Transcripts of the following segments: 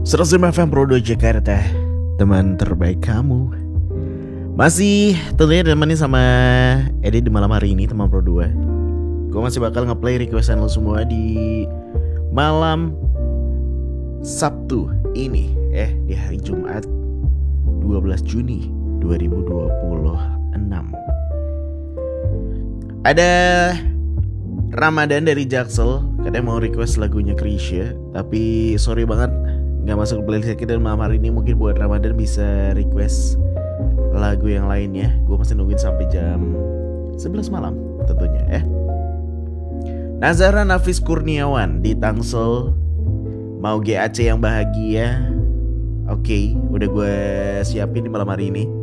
105 FM Pro 2 Jakarta, teman terbaik kamu. Masih tentunya ditemani sama Edi di malam hari ini, teman Pro 2. Gue masih bakal ngeplay requestan lo semua di malam Sabtu ini, di hari Jumat 12 Juni 2026. Ada Ramadan dari Jaksel, katanya mau request lagunya Krisya, tapi sorry banget gak masuk playlist kita malam hari ini. Mungkin buat Ramadan bisa request lagu yang lainnya. Gue masih nungguin sampai jam 11 malam tentunya Nazara Nafis Kurniawan di Tangsel, mau GAC yang bahagia. Oke, udah gue siapin di malam hari ini.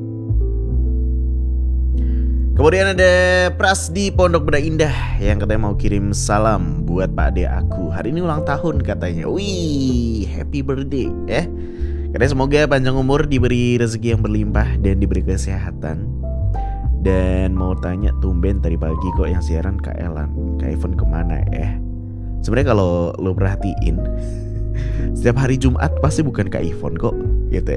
Kemudian ada Pras di Pondok Benda Indah yang katanya mau kirim salam buat Pak Ade aku. Hari ini ulang tahun katanya. Wih, happy birthday Katanya semoga panjang umur, diberi rezeki yang berlimpah dan diberi kesehatan. Dan mau tanya, tumben tadi pagi kok yang siaran Kak Elan, Kak Ivan kemana Sebenarnya kalau lo perhatiin setiap hari Jumat pasti bukan Kak Ivon kok gitu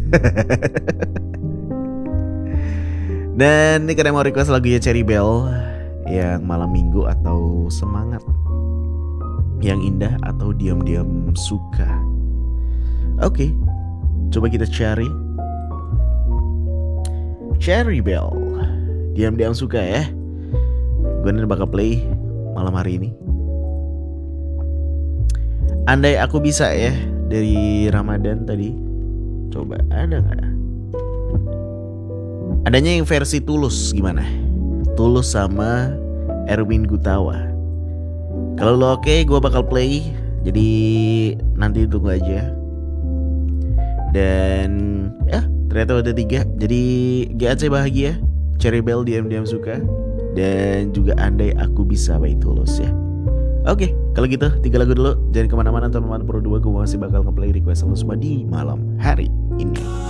Dan ini kadang mau request lagunya Cherry Bell yang malam minggu atau semangat, yang indah atau diam-diam suka. Oke, coba kita cari Cherry Bell, diam-diam suka Gue nanti bakal play malam hari ini. Andai aku bisa dari Ramadan tadi. Coba ada gak? Adanya yang versi Tulus gimana? Tulus sama Erwin Gutawa. Kalau lo oke, gue bakal play. Jadi nanti tunggu aja. Dan ternyata ada 3. Jadi GAC bahagia, Cherry Bell diam-diam suka, dan juga Andai Aku Bisa by Tulus Oke, kalau gitu 3 lagu dulu. Jangan kemana-mana teman-teman Pro 2. Gue masih bakal ngeplay request lo semua di malam hari ini.